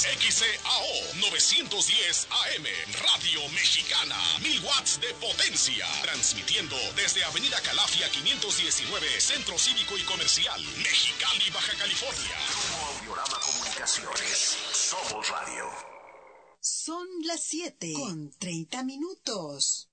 XCAO 910 AM, Radio Mexicana, 1000 watts de potencia, transmitiendo desde Avenida Calafia 519, Centro Cívico y Comercial, Mexicali, Baja California. Grupo Audiorama Comunicaciones, somos radio. Son las 7:30.